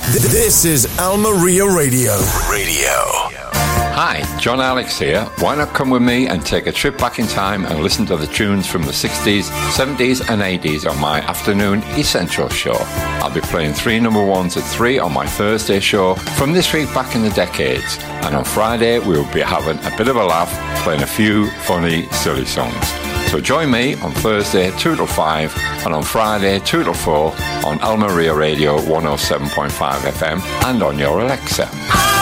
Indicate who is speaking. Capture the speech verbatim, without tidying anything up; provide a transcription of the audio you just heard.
Speaker 1: This is Almeria Radio. Radio.
Speaker 2: Hi, John Alex here. Why not come with me and take a trip back in time and listen to the tunes from the sixties, seventies and eighties on my afternoon Essential show. I'll be playing three number ones at three on my Thursday show from this week back in the decades. And on Friday, we'll be having a bit of a laugh, playing a few funny, silly songs. So join me on Thursday two till five and on Friday two till four on Almeria Radio one oh seven point five F M and on your Alexa.